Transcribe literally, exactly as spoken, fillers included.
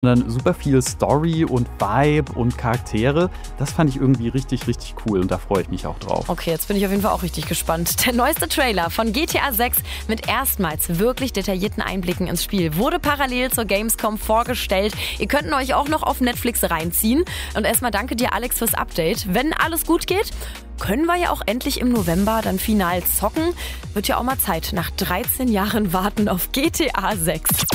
Dann super viel Story und Vibe und Charaktere. Das fand ich irgendwie richtig, richtig cool und da freue ich mich auch drauf. Okay, jetzt bin ich auf jeden Fall auch richtig gespannt. Der neueste Trailer von G T A sechs mit erstmals wirklich detaillierten Einblicken ins Spiel wurde parallel zur Gamescom vorgestellt. Ihr könnt ihn euch auch noch auf Netflix reinziehen. Und erstmal danke dir, Alex, fürs Update. Wenn alles gut geht, können wir ja auch endlich im November dann final zocken. Wird ja auch mal Zeit nach dreizehn Jahren Warten auf G T A sechs.